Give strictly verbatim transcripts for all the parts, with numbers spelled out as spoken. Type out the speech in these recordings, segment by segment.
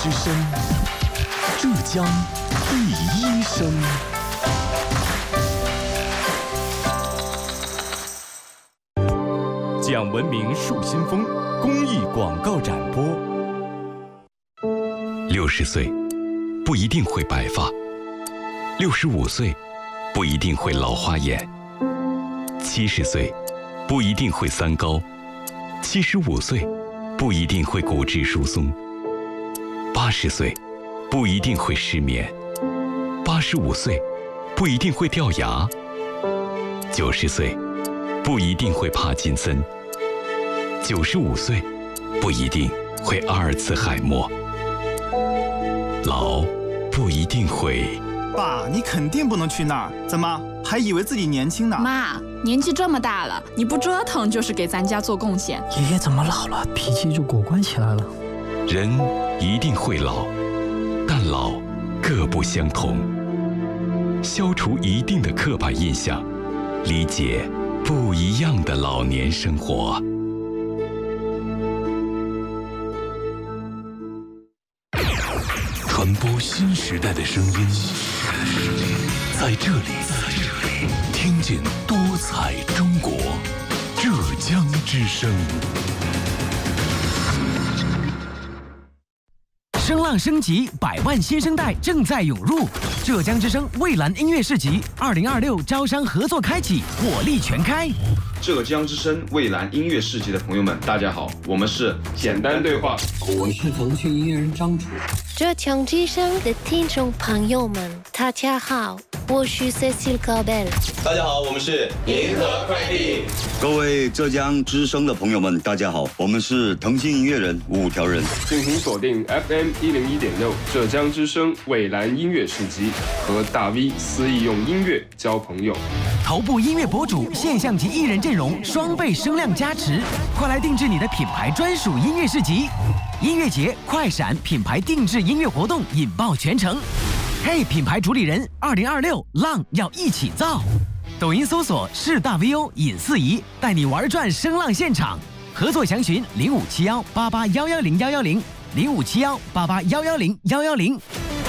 之声，浙江第一声。讲文明树新风公益广告展播。 六十岁不一定会白发，六十五岁不一定会老花眼，七十岁不一定会三高，七十五岁不一定会骨质疏松，八十岁不一定会失眠，八十五岁不一定会掉牙，九十岁不一定会帕金森，九十五岁不一定会阿尔茨海默，老不一定会。 爸，你肯定不能去那儿，怎么还以为自己年轻呢？ 妈，年纪这么大了，你不折腾就是给咱家做贡献。 爷爷怎么老了，脾气就古怪起来了？ 人一定会老，但老各不相同。消除一定的刻板印象，理解不一样的老年生活。 传播新时代的声音，在这里，听见多彩中国，浙江之声。 声浪升级，百万新生代正在涌入。浙江之声蔚蓝音乐市集二零二六招商合作开启，火力全开。 浙江之声蔚蓝音乐市集的朋友们，大家好，我们是简单对话， 我是腾讯音乐人张楚。 浙江之声的听众朋友们，大家好，我是 Cecile Cabel。 大家好，我们是银河快递。 各位浙江之声的朋友们，大家好，我们是腾讯音乐人五条人。 敬请锁定 F M 一零一点六浙江之声蔚蓝音乐市集，和大 V 肆意用音乐交朋友。 头部音乐博主、现象级艺人阵容双倍声量加持，快来定制你的品牌专属音乐市集。音乐节快闪品牌定制音乐活动引爆全城。嘿，品牌主理人，二零二六浪要一起造。抖音搜索是大 V O 尹四仪，带你玩转声浪现场。合作详询零五七幺八八幺幺零幺幺零零五七幺八八幺幺零幺幺零。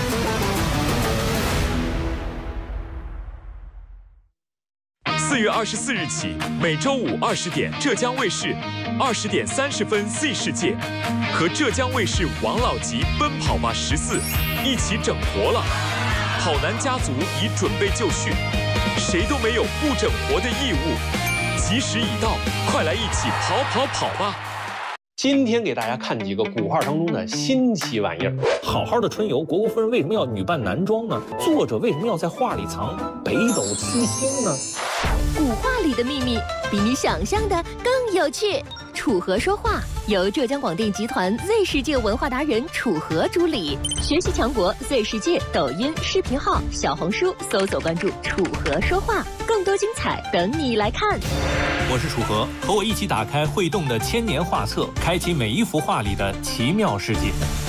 四月二十四日起，每周五二十点，浙江卫视二十点三十分 Z 世界和浙江卫视王老吉《奔跑吧十四》一起整活了。跑男家族已准备就绪，谁都没有不整活的义务。吉时已到，快来一起跑跑跑吧！ 今天给大家看几个古画当中的新奇玩意儿。好好的春游，虢国夫人为什么要女扮男装呢？作者为什么要在画里藏北斗七星呢？ 古画里的秘密比你想象的更有趣。楚河说话由浙江广电集团 Z 世界文化达人楚河主理，学习强国 Z 世界抖音视频号、小红书搜索关注楚河说话，更多精彩等你来看。 我是楚河，和我一起打开会动的千年画册，开启每一幅画里的奇妙世界。